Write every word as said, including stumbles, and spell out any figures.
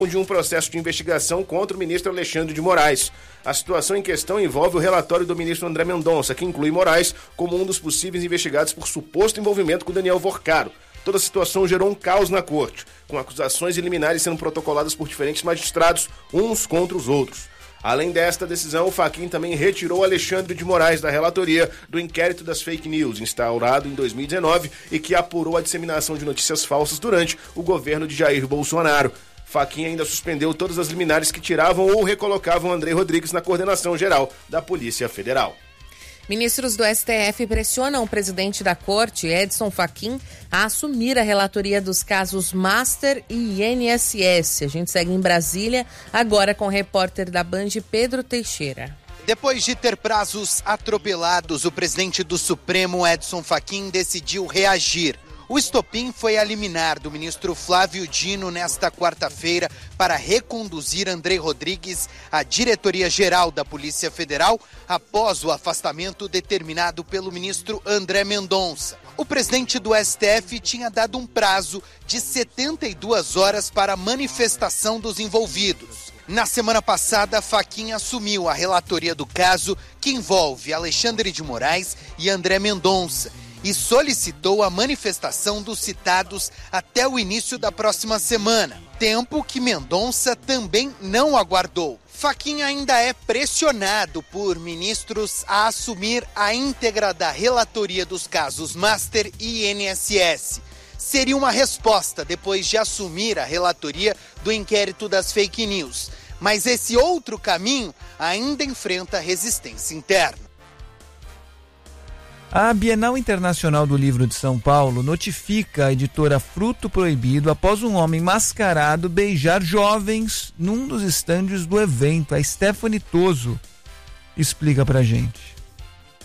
de um processo de investigação contra o ministro Alexandre de Moraes. A situação em questão envolve o relatório do ministro André Mendonça, que inclui Moraes como um dos possíveis investigados por suposto envolvimento com Daniel Vorcaro. Toda a situação gerou um caos na corte, com acusações liminares sendo protocoladas por diferentes magistrados, uns contra os outros. Além desta decisão, o Fachin também retirou Alexandre de Moraes da relatoria do inquérito das fake news, instaurado em dois mil e dezenove e que apurou a disseminação de notícias falsas durante o governo de Jair Bolsonaro. Fachin ainda suspendeu todas as liminares que tiravam ou recolocavam André Rodrigues na coordenação geral da Polícia Federal. Ministros do S T F pressionam o presidente da corte, Edson Fachin, a assumir a relatoria dos casos Master e I N S S. A gente segue em Brasília, agora com o repórter da Band, Pedro Teixeira. Depois de ter prazos atropelados, o presidente do Supremo, Edson Fachin, decidiu reagir. O estopim foi a liminar do ministro Flávio Dino nesta quarta-feira para reconduzir André Rodrigues à diretoria-geral da Polícia Federal após o afastamento determinado pelo ministro André Mendonça. O presidente do S T F tinha dado um prazo de setenta e duas horas para a manifestação dos envolvidos. Na semana passada, Fachin assumiu a relatoria do caso que envolve Alexandre de Moraes e André Mendonça e solicitou a manifestação dos citados até o início da próxima semana, tempo que Mendonça também não aguardou. Fachin ainda é pressionado por ministros a assumir a íntegra da relatoria dos casos Master e I N S S. Seria uma resposta depois de assumir a relatoria do inquérito das fake news. Mas esse outro caminho ainda enfrenta resistência interna. A Bienal Internacional do Livro de São Paulo notifica a editora Fruto Proibido após um homem mascarado beijar jovens num dos estandes do evento. A Stephanie Toso explica pra gente.